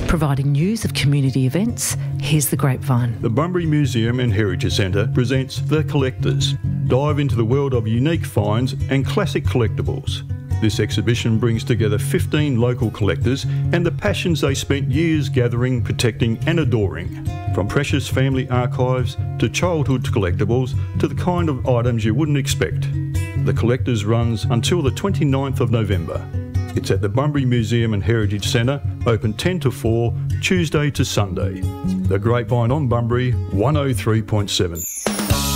Providing news of community events, here's The Grapevine. The Bunbury Museum and Heritage Centre presents The Collectors. Dive into the world of unique finds and classic collectibles. This exhibition brings together 15 local collectors and the passions they spent years gathering, protecting and adoring. From precious family archives to childhood collectibles to the kind of items you wouldn't expect. The Collectors runs until the 29th of November. It's at the Bunbury Museum and Heritage Centre, open 10 to 4, Tuesday to Sunday. The Grapevine on Bunbury, 103.7.